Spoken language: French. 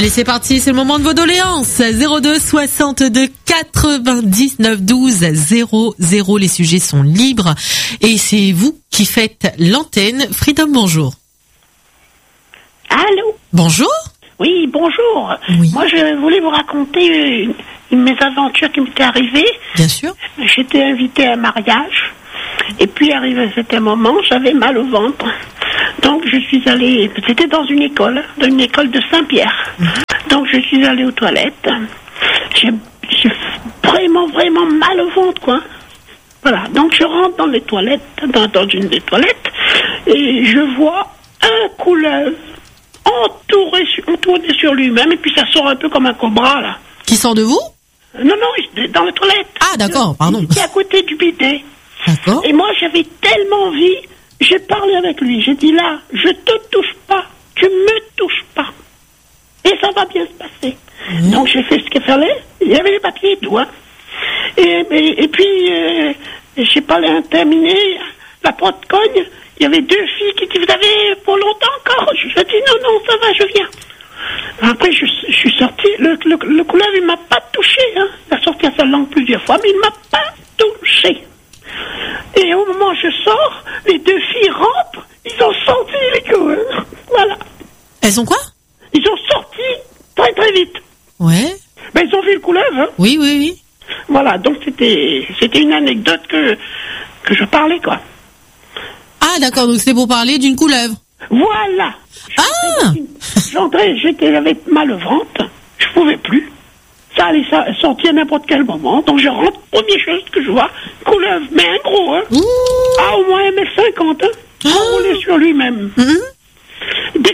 Allez, c'est parti, c'est le moment de vos doléances. 02 62 99 12 00. Les sujets sont libres et c'est vous qui faites l'antenne. Freedom, bonjour. Allô? Bonjour. Oui, bonjour. Oui. Moi, je voulais vous raconter une de mes aventures qui m'étaient arrivées. Bien sûr. J'étais invitée à un mariage. Et puis, arrivé à un certain moment, j'avais mal au ventre. Donc, je suis allée... C'était dans une école de Saint-Pierre. Donc, je suis allée aux toilettes. J'ai vraiment mal au ventre, quoi. Voilà. Donc, je rentre dans les toilettes, dans une des toilettes, et je vois un couleuvre entouré sur lui-même, et puis ça sort un peu comme un cobra, là. Qui sort de vous? Non, dans les toilettes. Ah, d'accord, pardon. Qui est à côté du bidet. D'accord. Et moi, j'avais tellement envie, j'ai parlé avec lui. J'ai dit, là, je te touche pas, tu me touches pas. Et ça va bien se passer. Donc, j'ai fait ce qu'il fallait. Il y avait les papiers et tout, hein. Et puis, j'ai pas terminé, la porte cogne. Il y avait deux filles qui disaient, vous avez pour longtemps encore? Je dis, non, ça va, je viens. Après, je suis sorti. Le couleuvre, il m'a pas touché, hein. Il a sorti à sa langue plusieurs fois, mais il m'a pas touché. Et au moment où je sors, les deux filles rentrent, ils ont sorti les couleuvres. Voilà. Elles ont quoi? Ils ont sorti très vite. Ouais. Ben, ils ont vu le couleuvre, hein. Oui. Voilà, donc c'était une anecdote que je parlais, quoi. Ah, d'accord, donc c'est pour parler d'une couleuvre. Voilà. Ah! J'avais mal au ventre, je pouvais plus. Ça allait sortir à n'importe quel moment. Donc je rentre, première chose que je vois, couleuvre, mais un gros, hein. Ouh. Ah, au moins 1m50, hein. Enroulé sur lui-même.